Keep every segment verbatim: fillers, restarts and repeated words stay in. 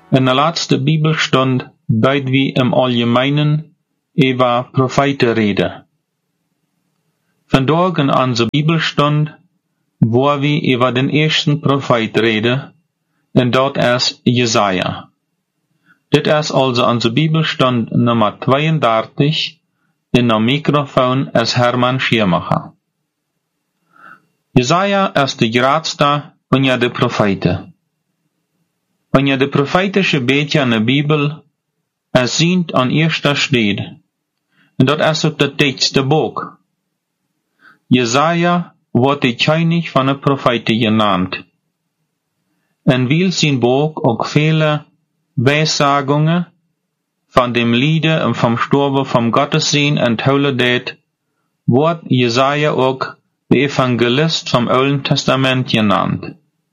In der letzten Bibelstund deut wir im Allgemeinen über Propheten reden. Vandaag in onze Bibelstund, wo wir über den ersten Prophet reden, und dort ist Jesaja. Dit is also onze Bibelstund Nummer zweiunddreißig, in der Mikrofon ist Hermann Schirmacher. Jesaja ist de grootste onder de Propheten. Onder de prophetische beetje in de Bibel, es sind an erster Stelle, und dat is ook de dichtste boek. Jesaja wordt de König van de Propheten genannt. En wil zijn boek ook viele Weissagungen von dem Liede und vom Storbe vom Gottesdienst und Heiligkeit, wird Jesaja auch der Evangelist vom Alten Testament genannt.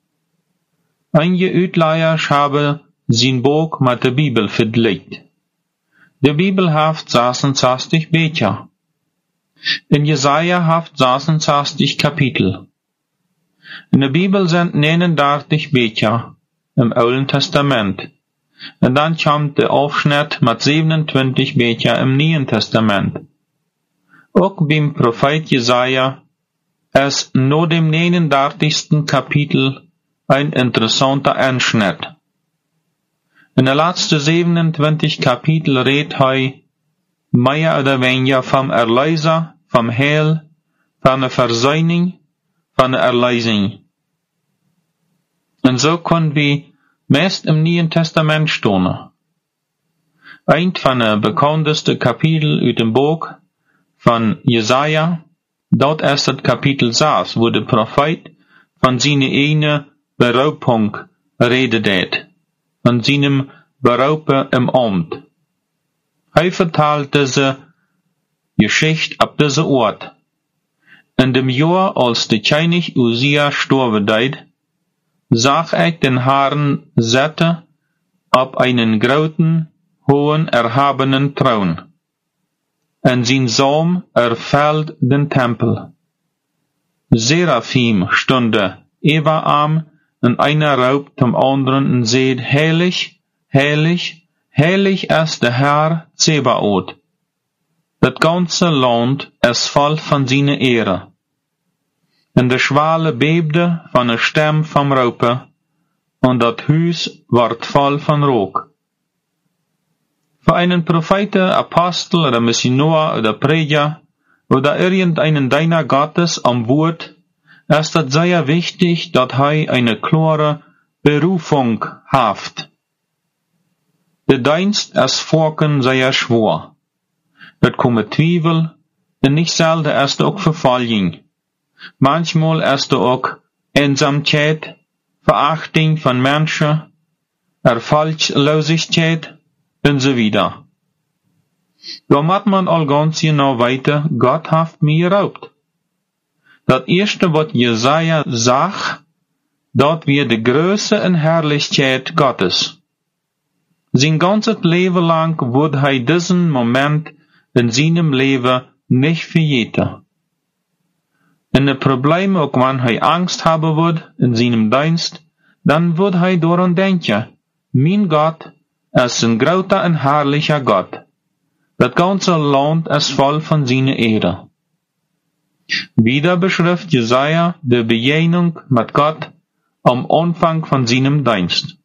Einige Utleier haben sein Buch mit der Bibel vergleicht. Die Bibel hat sechsundzwanzig Bücher. In Jesaja hat sechsundzwanzig Kapitel. In der Bibel sind neununddreißig Bücher im Alten Testament. Und dann kommt der Aufschnitt mit siebenundzwanzig Bücher im Neuen Testament. Auch beim Prophet Jesaja ist nur dem neununddreißigsten Kapitel ein interessanter Anschnitt. In den letzten siebenundzwanzig Kapitel redet er mehr oder weniger vom Erlöser, vom Heil, von der Versöhnung, von der Erlösung. Und so können wir meist im Neuen Testament stehen. Ein von den bekanntesten Kapitel aus dem Buch von Jesaja, dort ist das Kapitel sechs, wo der Prophet von seiner eigenen Beraubung redet, von seinem Berauben im Amt. Er verteilt diese Geschichte ab diesem Ort. In dem Jahr, als der König Usia sterben deed, sah ich den Herrn sitzen auf einen großen, hohen, erhabenen Thron. Und sein Saum erfüllt den Tempel. Seraphim stunden über ihm, und einer raubt zum anderen und sagt, heilig, heilig, heilig ist der Herr Zebaoth. Das ganze Land ist voll von seiner Ehre. Und der Schwale bebte von der Stimme vom Raupen, und das Haus ward voll von Rauch. Für einen Propheten, Apostel oder Missionar oder Prediger oder irgendeinen deiner Gottes am Wort ist es sehr wichtig, dass er eine klare Berufung hat. Der Dienst ist Volken sehr schwer. Das kommen Zweifel, und nicht selten ist auch Verfolgung. Manchmal ist auch Einsamkeit, Verachtung von Menschen, Erfolglosigkeit und so weiter. Da muss man all ganz genau weiter, Gott hat mir geraubt. Das erste, was Jesaja sagt, dort wird die Größe und Herrlichkeit Gottes. Sein ganzes Leben lang wird er diesen Moment in seinem Leben nicht vergessen. In den Problemen, auch wenn er Angst haben wird in seinem Dienst, dann wird er daran denken, mein Gott ist ein großer und herrlicher Gott. Das ganze Land ist voll von seiner Ehre. Wieder beschreibt Jesaja die Begegnung mit Gott am Anfang von seinem Dienst.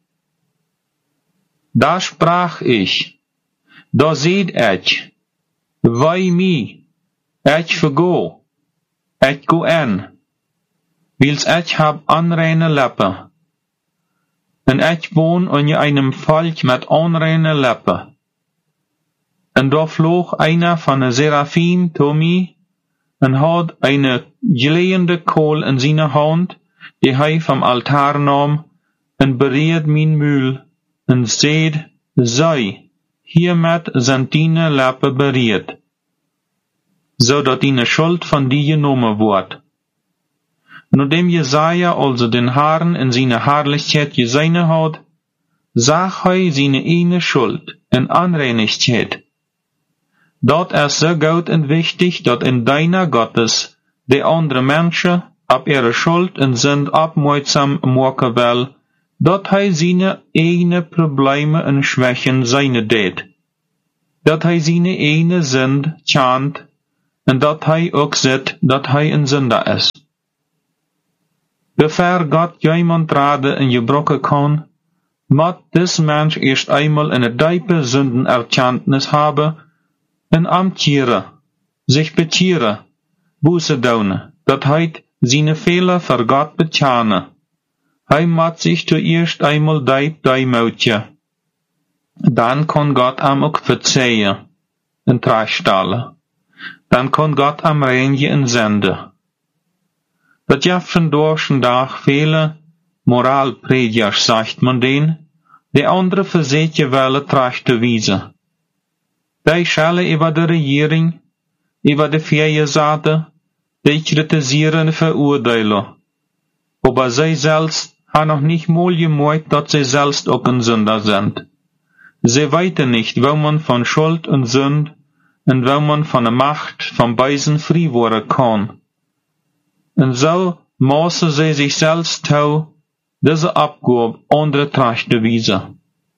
Da sprach ich, da seht ich, wei mi, ich vergo, ich go an, wils ich hab unreine Lippen, und ich wohn unter einem Volk mit unreine Lippen. Und da flog einer von den Seraphim zu mir, und hat eine glühende Kohl in seiner Hand, die er vom Altar nahm, und berührt mein Mühl, und seht, sei, hiermit sind deine Lippen berührt, so dass deine Schuld von dir genommen wird. Nachdem Jesaja also den Herrn in seiner Herrlichkeit gesehen hat, sah er seine eigene Schuld in Unreinigkeit. Dort ist so gut und wichtig, dass in deiner Gottes die andere Menschen ab ihrer Schuld und Sünd aufmerksam machen will, dat hij zijn eigen problemen en schwächen zijne deed. Dat hij zijn eigen zend chant en dat hij ook zet dat hij een zondaar is. Bever God iemand raden en je brokken kan, moet dis mens eerst eenmaal in het diepe Sünden erkenntnis hebben en amtieren, zich betieren, boete doen, dat hij zijn Fehler voor God betjane. Hij moet zich zuerst eenmaal diep deimoutje. Dan kan God hem ook verzeihen en terugstellen. Dan kan God hem reinigen en zenden. Dat je vandaag vele moraalprediers zegt man den, de andere verzet je wel terug te wijzen. Die schellen over de regering, over de vijgenzaten, die kritiseren en veroordelen. Aber zij zelfs haben nog niet mooi gemaakt dat zij zelfs ook een Sünder sind. Zij weten niet, wo man van Schuld en Sünd en wo man van de Macht van beiden vrij worden kan. En zo maßen zij zich zelfs toe, deze Abgabe andere terug te wijzen.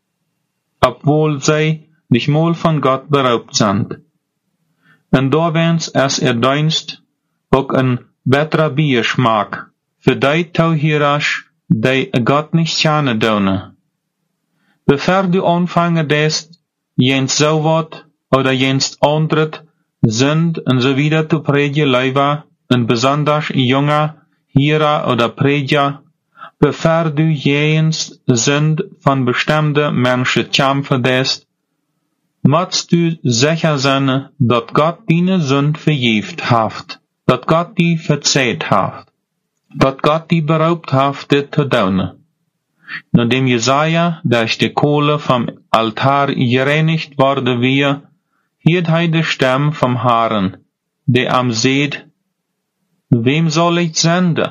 Obwohl zij nicht mal van God beraubt sind. En doorwens is er dienst ook een betere biersmaak, für die Tauhirasch, die God nicht gerne doen. Bevor du anfangen dest, jens so wat, oder jens andret, sind en so wieder zu predigen leiva, en besonders junger, Hira oder Prediger, bevor du jens sind von bestimmte Menschen kämpfen dest, musst du sicher sein, dat Gott deine Sünd vergift haft, dat Gott die verzeiht haft, dat Gott die beraubt haft, dit te doen. Nachdem Jesaja durch die Kohle vom Altar gereinigt worden wir, hielt hij de stem vom Herrn, der am seht, wem soll ich senden?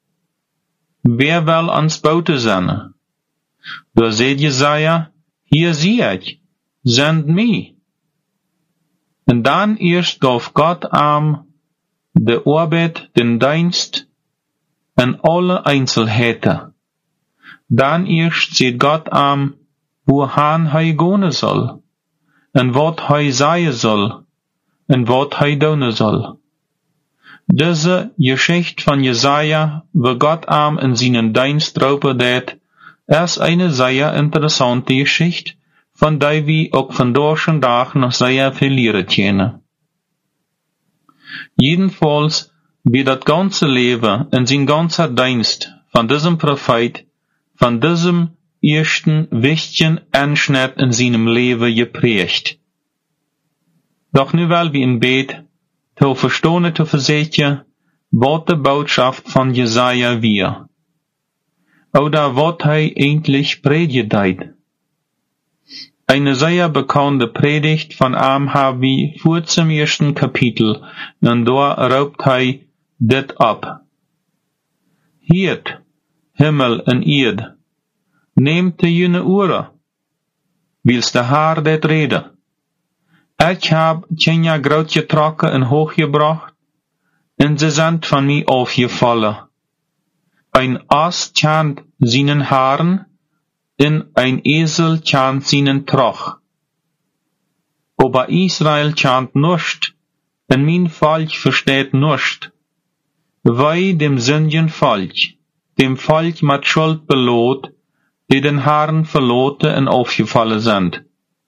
Wer will ans Bote senden? Da seht Jesaja, hier zie ich, send mich. En dan eerst gaf Gott am de Arbeit, den Dienst, en alle Einzelheiten. Dan eerst zet Gott am, wohin hij gaan soll, en wat hij zeggen soll, en wat hij doen soll. Diese Geschichte von Jesaja, wo Gott am in seinen Dienst roepen deed, is eine sehr interessante Geschichte, von der wir auch von deutschen Tag noch sehr viel leren können. Jedenfalls wird das ganze Leben und sein ganzer Dienst von diesem Prophet, von diesem ersten wichtigen Einschnitt in seinem Leben geprägt. Doch nu will wir in Bett, te verstonen te verzetten, wat de Botschaft von Jesaja wir. Oder wat hij eigentlich prediget. Eine sehr bekannte Predigt von ihm haben wir vor zum ersten Kapitel, und da raubt hij dit ab. Hiert, Himmel en Erd, nehmt de jene Ohren, wils de Haar dit reden. Ik heb tjenja groot getrokken en hooggebracht, en ze zijn van mij afgevallen. Ein Ass chant seinen Haaren, en ein Esel chant seinen Troch. Aber Israel chant nuscht, en mein Volk versteht nuscht. Wei dem sündigen Volk, dem Volk mit Schuld belot, die den Haaren verloten en aufgefallen sind.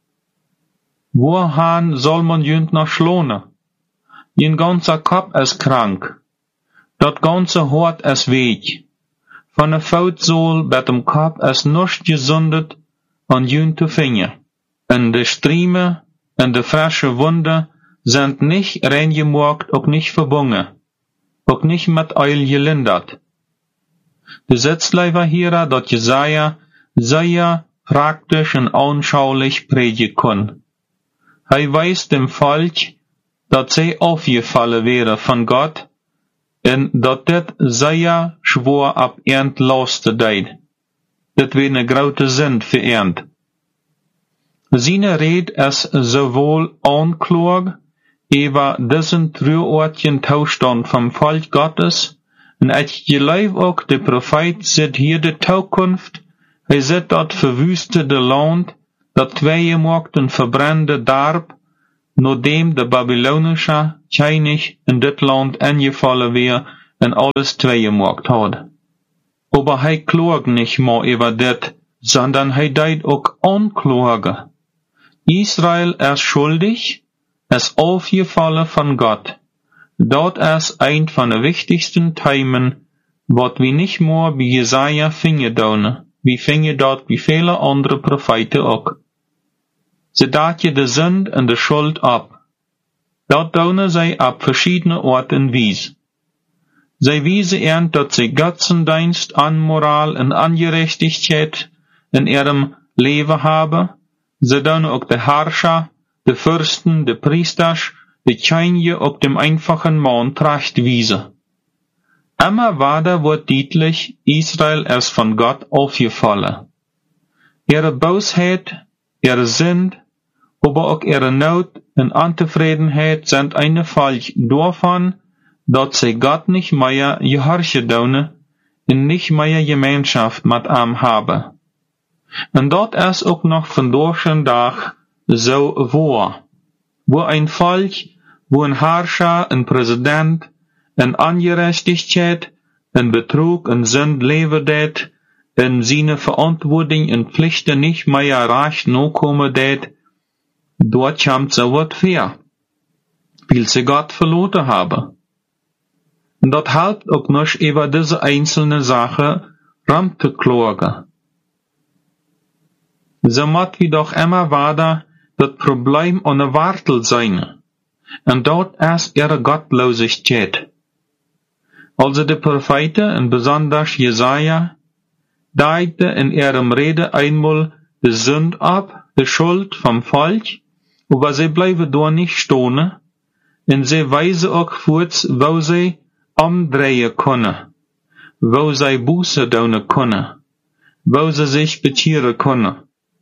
Wohin soll man jünd noch schlohnen? Jen ganzer Kopf ist krank. Dat ganze Hort ist weg. Von der Foutzool bij dem Kopf ist nichts gesundet an jünd zu finden. En de Striemen en de frische Wunden sind nicht reingemacht, auch nicht verbunden. Auch nicht mit Eil gelindert. De Sitzleiber hier, dat Jesaja sehr praktisch und anschaulich predigen kann. Hij weist dem Volk, dat zij aufgefallen wäre von Gott, en dat dit sehr schwor ab ernt laste deed. Dit weer een grote zin verernt. Seine Red is sowohl Anklage über diesen trüortigen Zustand vom Volk Gottes, en ik geloof ook de Prophet zit hier de Toekomst Hij zet dat verwüstede land, dat tweeënmaakt een verbrande darp, nadat de Babylonische König in dit land ingevallen weer en alles tweeënmaakt had. Aber hij klaagt nicht mehr über dit, sondern hij deed ook anklagen. Israel ist schuldig, ist aufgefallen von Gott. Dat ist ein von den wichtigsten Themen, wat wir nicht mehr bei Jesaja finden doen. Wir finden dort wie viele andere Propheten auch. Sie daten de Sünd und de Schuld ab. Dat doen sie ab verschiedene Orten wies. Sie wiesen er, dat sie Götzendienst, Unmoral und Ungerechtigkeit in ihrem Leben haben. Sie doen auch de Herrscher, de Fürsten, de Priesters, de Könige auch dem einfachen Mann tracht wiesen. Immer weiter wird deutlich, Israel ist von Gott aufgefallen. Ihre Bosheit, ihre Sünd, aber auch ihre Not und Untefriedenheit sind eine Folge davon, dass sie Gott nicht mehr gehorchen doen und nicht mehr Gemeinschaft mit ihm haben. Und dort ist auch noch von durch'n Tag so wahr. Wo ein Volk, wo ein Herrscher, ein Präsident, in Ungerechtigkeit, in Betrug, in Sünd leben det, in seine Verantwortung und Pflichten nicht mehr recht nachkommen det, dort kommt so wat fair, weil sie Gott verloren haben. Und dort helpt auch nicht über diese einzelne Sache rum zu klagen. So muss wie doch immer weiter das Problem an der Wartel sein. Und dort ist ihre Gottlosigkeit. Also die Propheten, und besonders Jesaja, deute in ihrem Rede einmal die Sünd ab, die Schuld vom Volk, aber sie bleiben da nicht stehen, und sie weisen auch kurz, wo sie umdrehen können, wo sie Buße tun können, wo sie sich bekehren können.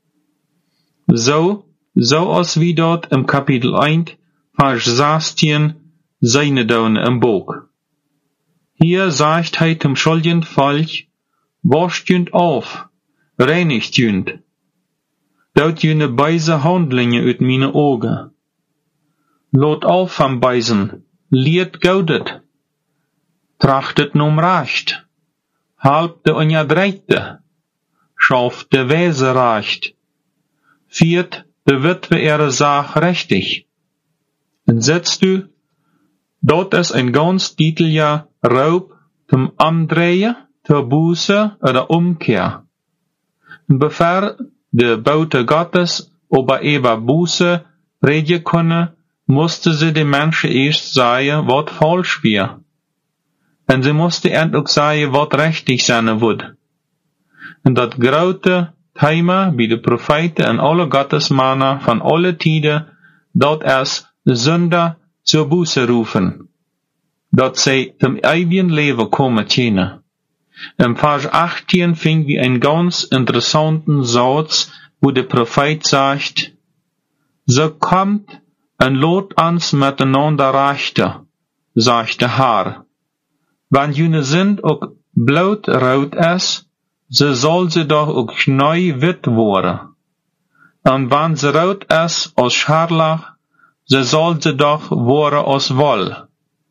So, so als wie dort im Kapitel eins, Vers sechzehn, seine tun im Buch. Hier sagt hij dem schuldigen Volk, wascht jünd auf, reinigt jünd. Dout jüne beise Handlinge uit meine Augen. Lot auf vom Beisen, liet gaudet. Trachtet num Recht. Halb de Unjadreite. Schauft de Wese Recht. Viert de Witwe ihre Sach rechtig. Und setzt du, dort ist ein ganz titelja Raub zum Umdrehen, zur Buße oder Umkehr. Und bevor die Bote Gottes über ihre Buße reden können, musste sie den Menschen erst sagen, was falsch war. Und sie musste endlich sagen, was richtig sein wird. Und das große Thema bei den Propheten und alle Gottesmänner von alle Tiden, dort ist Sünder zur Buße rufen, dass sie zum ewigen Leben kommen können. Im Vers achtzehn finden wir einen ganz interessanten Satz, wo der Prophet sagt, so kommt und lot uns miteinander rechte, sagt der Herr. Wenn jene sind auch blutrot ist, so soll sie doch auch neu wit worden. Und wenn sie rot ist aus Scharlach, so soll sie doch worden aus Woll.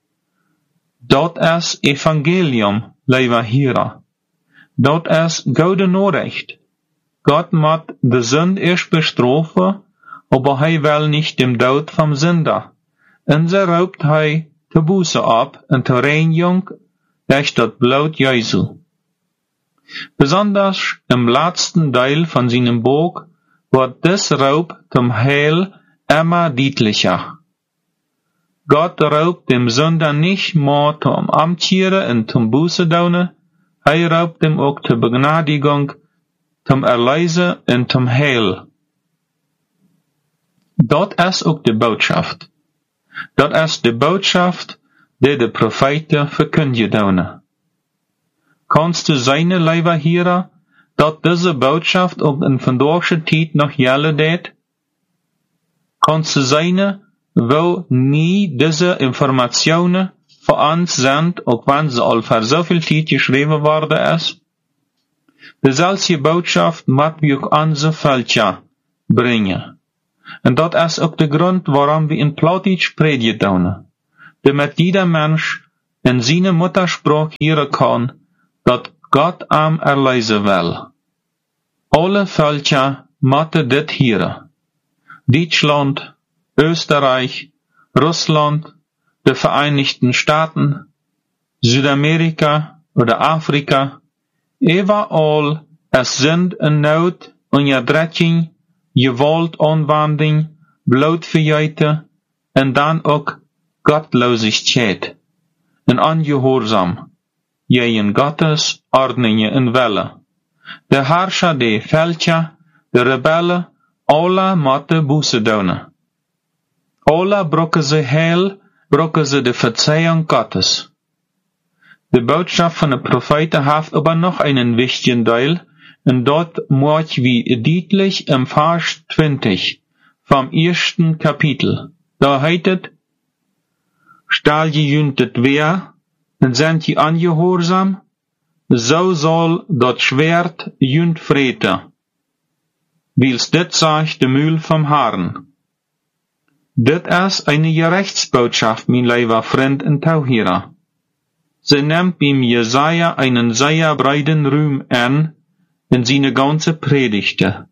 Dat is Evangelium, lieber Hörer. Dat is gute Nachricht. Gott moet de Sünd erst bestrafen, aber hij will nicht dem Tod vom Sünder. Und so raubt hij de Buße ab und de Reinigung durch das Blut Jesu. Besonders im letzten Teil von seinem Buch wird des Raub zum Heil immer deutlicher. Gott raubt dem Sünder nicht mehr zum Amtieren und zum Buße tun, hij raubt ihm auch zur Begnadigung, zum Erlösen und zum Heil. Dat ist auch die Botschaft. Dat ist die Botschaft, die die Propheten verkündigen tun. Kannst du seine Leiber hören, dat diese Botschaft auch in vandaagse Zeit noch gelten deed? Kannst du seine, wo nie diese Informationen für uns sind, auch wenn sie all für so viel Zeit geschrieben worden ist? Dezelfde boodschap moet we ook onze veldje brengen. En dat is ook de grond waarom we in Plattdeutsch predigen doen. Damit jeder Mensch in zijn Muttersprache hören kann, dat Gott am erleisen will. Alle Völker moeten dit hören. Deutschland, Österreich, Russland, de Vereinigten Staaten, Südamerika oder Afrika, überall es sind in Not, Onderdrukking, Gewaltanwending, blootverjuiten en dan ook Gottlosigkeit en ongehoorzaam, gegen Gottes Ordningen en Wille. De Herrscher, de Völker, de Rebellen, alle moeten boete doen. Alle brokken ze heil, brokken ze de Verzeihung Gottes. De boodschap van de profeten heeft aber noch einen wichtigen Teil, en dat moet wie deutlich im Vers twintig vom ersten Kapitel. Da heet het, stel je junt het weer, en zijn je ongehoorzaam, zo zal dat Schwert junt vreten. Wils dit zegt de Mühl vom Herrn. Dit is eine Gerechtsbotschaft, mein lieber Freund en Tauhierer. Sie nimmt beim Jesaja einen sehr breiten Ruhm an in seine ganze Predigte.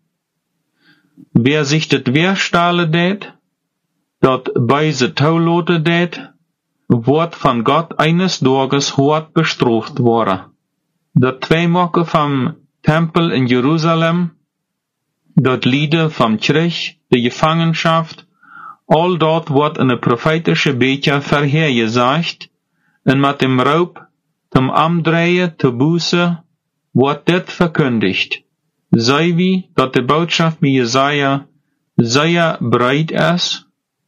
Wer sich das weerstellen deed, dat bei se Taulote deed, wordt van Gott eines Tages hart bestraft worden. Dat Tweemaken vom Tempel in Jerusalem, dat Lieden vom Krieg, de Gefangenschaft, all dat wordt in de prophetische Becher verheergesagt, en met dem Raub, zum Amdrehen, te Buße, wordt dit verkündigt. Sei wie, dat de boodschap bij Jesaja sehr breit is,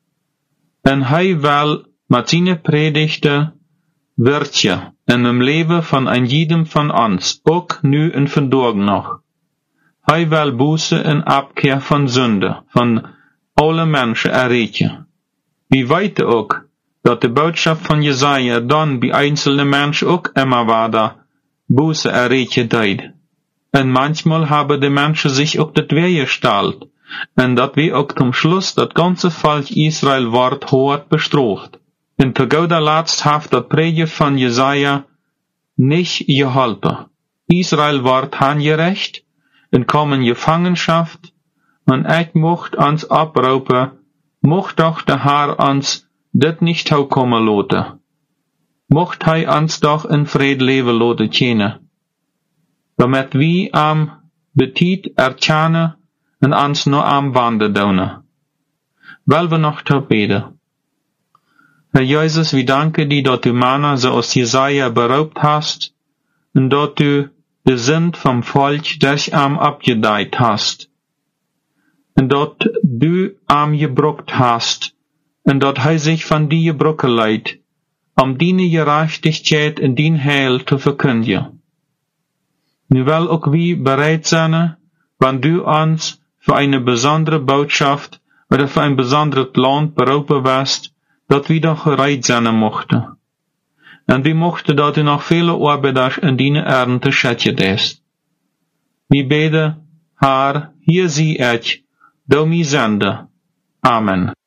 en hij wil met zijn predigte werken in het leven van een jedem van ons, ook nu en vandaag nog. Hij wil Buße en Abkehr van Sünde, van alle mensen erreichen. We weten ook, dat de boodschap van Jesaja dan bij einzelne mensen ook immer weiter Buße erreichen deed. En manchmal haben de mensen zich ook dat weergesteld, en dat we ook zum Schluss dat ganze Volk Israel wordt hart bestraft. En te guter Letzt heeft dat predigen van Jesaja nicht geholpen. Israel wordt handgerecht, en kom in Gefangenschaft, en ik mocht ons oproepen, mocht doch de Herr ons dit nicht toekomen laten. Mocht hij ons doch in vrede leven laten kennen. Damit we am betiet erkennen en ons no am wandelen doen. Wel we nog te beden. Herr Jesus, we danken die dat u mannen zoals Jesaja beraubt hast, en dat u de zin vom Volk durch am abgedeiht hast, en dat du am gebrokt hast, en dat hij zich van die gebroken leidt, om die gerechtigheid en die heil te verkündigen. Nu wel ook wie bereid zijn, wanneer du ons voor een besondere boodschap oder voor een besonderes land beroepen west, dat we dan gereid zijn mochten. En we mochten dat u nog vele arbeiders in die ernte schetje deest. We beden, Herr, hier zie ik, doe mij zenden. Amen.